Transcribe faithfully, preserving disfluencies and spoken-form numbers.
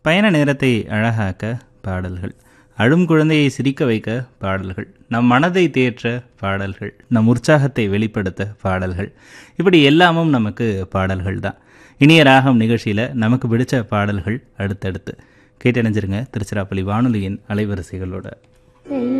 பயண நேரத்தை அழகாக்க பாடல்கள், அழும் குழந்தையை சிரிக்க வைக்க பாடல்கள், நம் மனதை தேற்ற பாடல்கள், நம் உற்சாகத்தை வெளிப்படுத்த பாடல்கள், இப்படி எல்லாமும் நமக்கு பாடல்கள் தான். இனிய ராகம் நிகழ்ச்சியில் நமக்கு பிடிச்ச பாடல்கள் அடுத்தடுத்து கேட்டணிஞ்சிருங்க திருச்சிராப்பள்ளி வானொலியின் அலைவரிசைகளோட.